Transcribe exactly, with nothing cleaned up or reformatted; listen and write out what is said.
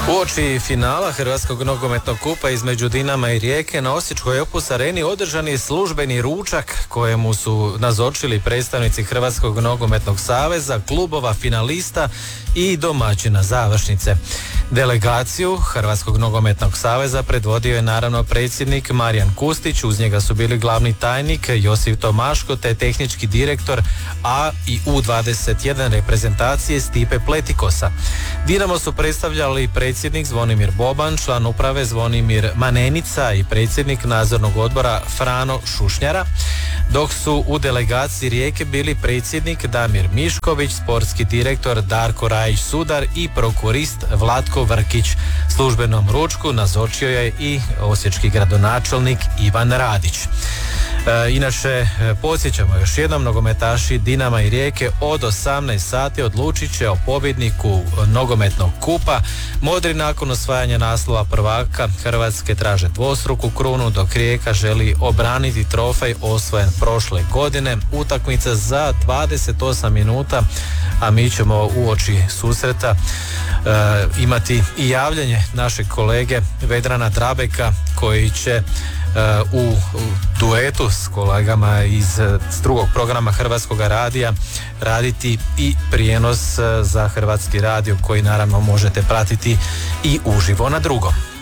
Uoči finala Hrvatskog nogometnog kupa između Dinama i Rijeke na Osječkoj Opus areni održan je službeni ručak kojemu su nazočili predstavnici Hrvatskog nogometnog saveza, klubova, finalista i domaćina završnice. Delegaciju Hrvatskog nogometnog saveza predvodio je naravno predsjednik Marijan Kustić, uz njega su bili glavni tajnik Josip Tomaško te tehnički direktor A i U dvadeset jedan reprezentacije Stipe Pletikosa. Dinamo su predstavljali predsjednik Zvonimir Boban, član uprave Zvonimir Manenica i predsjednik nadzornog odbora Frano Šušnjara, dok su u delegaciji Rijeke bili predsjednik Damir Mišković, sportski direktor Darko Rajić-Sudar i prokurist Vlatko Vrkić. Službenom ručku nazočio je i osječki gradonačelnik Ivan Radić. E, inače, podsjećamo još jednom, nogometaši Dinama i Rijeke od osamnaest sati odlučit će o pobjedniku nogometnog kupa. Modri nakon osvajanja naslova prvaka Hrvatske traže dvostruku krunu, dok Rijeka želi obraniti trofej osvojen prošle godine. Utakmica za dvadeset osam minuta, a mi ćemo uoči susreta e, imati i javljanje našeg kolege Vedrana Drabeka, koji će u, u duetu s kolegama iz drugog programa Hrvatskog radija raditi i prijenos za Hrvatski radio, koji naravno možete pratiti i uživo na Drugom.